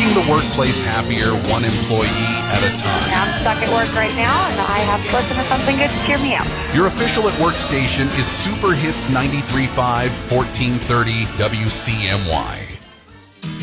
making the workplace happier, one employee at a time. I'm stuck at work right now, and I have to listen to something good to cheer me up. Your official at work station is Super Hits 93.5, 1430 WCMY.